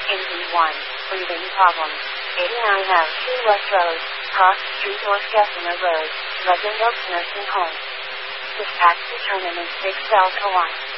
NV1, breathing problems. 89F, Key West Road, Cross Street or Skessinger Road, Legend Oaks Nursing Home. Dispatch determinant 6 Delta 1.